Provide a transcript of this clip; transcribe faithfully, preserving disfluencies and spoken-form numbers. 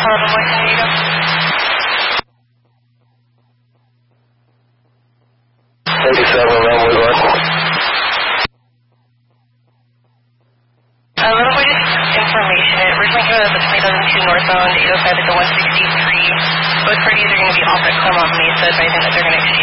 eleven one, San Diego. eighty-seven, runway one. A little bit of information. It originally came out of the twenty oh two northbound eight oh five at the one sixty-three. Both parties are going to be off at Claremont Mesa, so I think that they're going to exchange